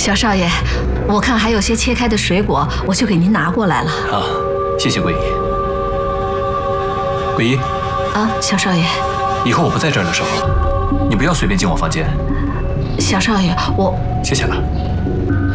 小少爷，我看还有些切开的水果，我就给您拿过来了。 啊，谢谢桂姨。桂姨。 啊，小少爷。 以后我不在这儿的时候，你不要随便进我房间。 小少爷，我…… 谢谢了。